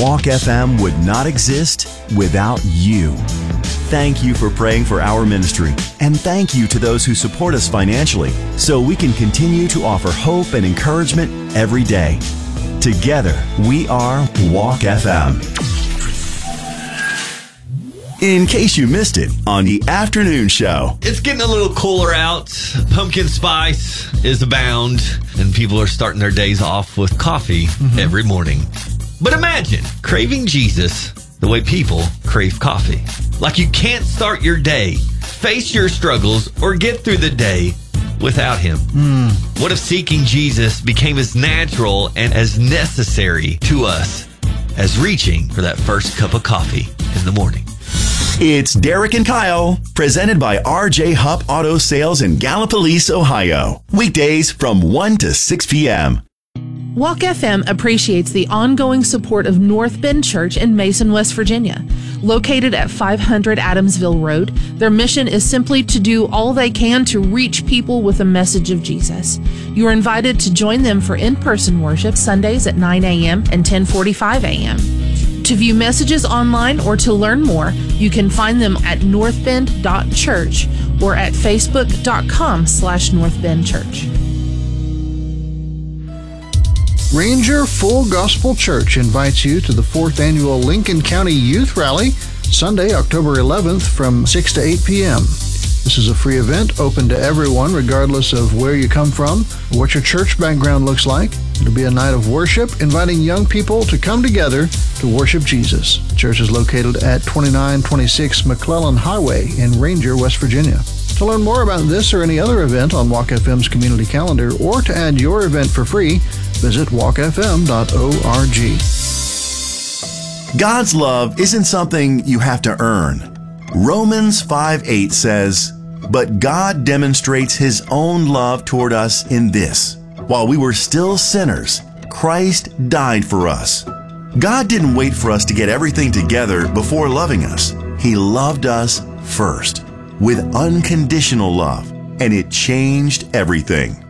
Walk FM would not exist without you. Thank you for praying for our ministry, and thank you to those who support us financially so we can continue to offer hope and encouragement every day. Together, we are Walk FM. In case you missed it on the afternoon show. It's getting a little cooler out. Pumpkin spice is abound, and people are starting their days off with coffee every morning. But imagine craving Jesus the way people crave coffee. Like you can't start your day, face your struggles, or get through the day without him. What if seeking Jesus became as natural and as necessary to us as reaching for that first cup of coffee in the morning? It's Derek and Kyle, presented by RJ Hupp Auto Sales in Gallipolis, Ohio. Weekdays from 1 to 6 p.m. Walk FM appreciates the ongoing support of North Bend Church in Mason, West Virginia. Located at 500 Adamsville Road, their mission is simply to do all they can to reach people with the message of Jesus. You are invited to join them for in-person worship Sundays at 9 a.m. and 10:45 a.m. To view messages online or to learn more, you can find them at northbend.church or at facebook.com/northbendchurch. Ranger Full Gospel Church invites you to the 4th Annual Lincoln County Youth Rally, Sunday, October 11th from 6 to 8 p.m. This is a free event open to everyone regardless of where you come from or what your church background looks like. It'll be a night of worship, inviting young people to come together to worship Jesus. The church is located at 2926 McClellan Highway in Ranger, West Virginia. To learn more about this or any other event on Walk FM's community calendar or to add your event for free, visit walkfm.org. God's love isn't something you have to earn. Romans 5:8 says, "But God demonstrates his own love toward us in this: while we were still sinners, Christ died for us." God didn't wait for us to get everything together before loving us. He loved us first with unconditional love, and it changed everything.